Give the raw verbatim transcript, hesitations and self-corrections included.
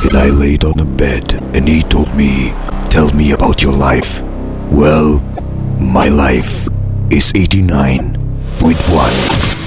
and I laid on a bed and he told me, tell me about your life. Well, my life is eighty-nine point one.